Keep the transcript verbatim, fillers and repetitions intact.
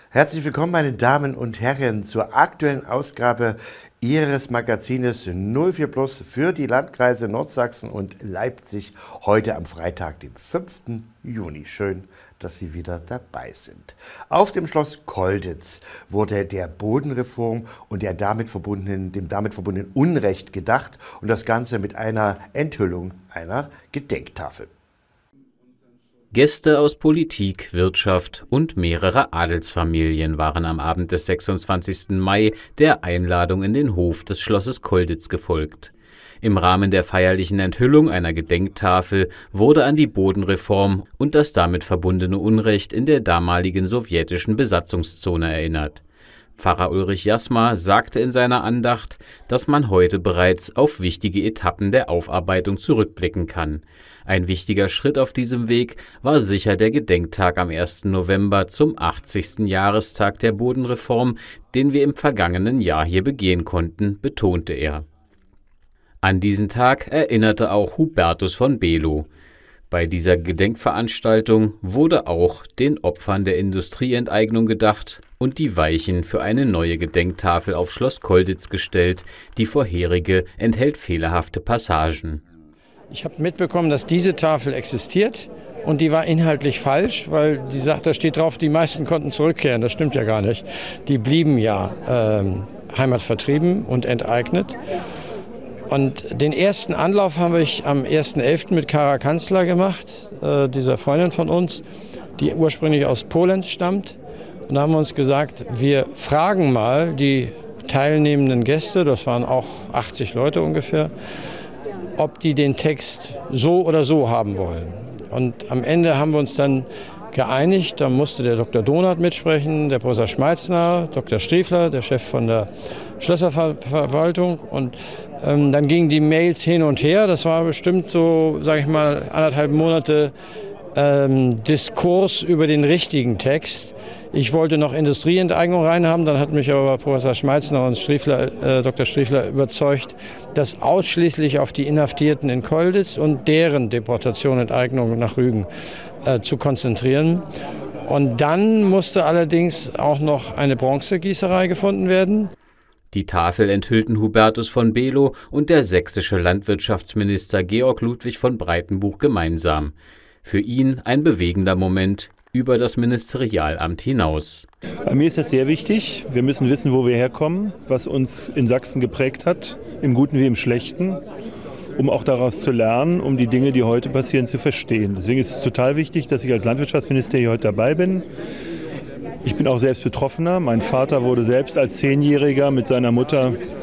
Herzlich willkommen, meine Damen und Herren, zur aktuellen Ausgabe Ihres Magazines null vier Plus für die Landkreise Nordsachsen und Leipzig heute am Freitag, dem fünften Juni. Schön, dass Sie wieder dabei sind. Auf dem Schloss Kolditz wurde der Bodenreform und der damit verbundenen, dem damit verbundenen Unrecht gedacht und das Ganze mit einer Enthüllung einer Gedenktafel. Gäste aus Politik, Wirtschaft und mehrere Adelsfamilien waren am Abend des sechsundzwanzigsten Mai der Einladung in den Hof des Schlosses Kolditz gefolgt. Im Rahmen der feierlichen Enthüllung einer Gedenktafel wurde an die Bodenreform und das damit verbundene Unrecht in der damaligen sowjetischen Besatzungszone erinnert. Pfarrer Ulrich Jasma sagte in seiner Andacht, dass man heute bereits auf wichtige Etappen der Aufarbeitung zurückblicken kann. Ein wichtiger Schritt auf diesem Weg war sicher der Gedenktag am ersten November zum achtzigsten Jahrestag der Bodenreform, den wir im vergangenen Jahr hier begehen konnten, betonte er. An diesen Tag erinnerte auch Hubertus von Below. Bei dieser Gedenkveranstaltung wurde auch den Opfern der Industrieenteignung gedacht und die Weichen für eine neue Gedenktafel auf Schloss Kolditz gestellt. Die vorherige enthält fehlerhafte Passagen. Ich habe mitbekommen, dass diese Tafel existiert und die war inhaltlich falsch, weil die sagt, da steht drauf, die meisten konnten zurückkehren. Das stimmt ja gar nicht. Die blieben ja ähm, heimatvertrieben und enteignet. Und den ersten Anlauf habe ich am ersten elften mit Kara Kanzler gemacht, äh, dieser Freundin von uns, die ursprünglich aus Polen stammt. Und da haben wir uns gesagt, wir fragen mal die teilnehmenden Gäste, das waren auch achtzig Leute ungefähr, ob die den Text so oder so haben wollen. Und am Ende haben wir uns dann geeinigt, da musste der Doktor Donath mitsprechen, der Professor Schmeitzner, Doktor Striefler, der Chef von der Schlösserverwaltung. Und ähm, dann gingen die Mails hin und her. Das war bestimmt so, sage ich mal, anderthalb Monate ähm, Diskurs über den richtigen Text. Ich wollte noch Industrieenteignung reinhaben, dann hat mich aber Professor Schmeitzner und Striefler, äh, Doktor Striefler überzeugt, das ausschließlich auf die Inhaftierten in Kolditz und deren Deportation und Enteignung nach Rügen äh, zu konzentrieren. Und dann musste allerdings auch noch eine Bronzegießerei gefunden werden. Die Tafel enthüllten Hubertus von Below und der sächsische Landwirtschaftsminister Georg Ludwig von Breitenbuch gemeinsam. Für ihn ein bewegender Moment über das Ministerialamt hinaus. Bei mir ist das sehr wichtig. Wir müssen wissen, wo wir herkommen, was uns in Sachsen geprägt hat, im Guten wie im Schlechten, um auch daraus zu lernen, um die Dinge, die heute passieren, zu verstehen. Deswegen ist es total wichtig, dass ich als Landwirtschaftsminister hier heute dabei bin. Ich bin auch selbst Betroffener. Mein Vater wurde selbst als Zehnjähriger mit seiner Mutter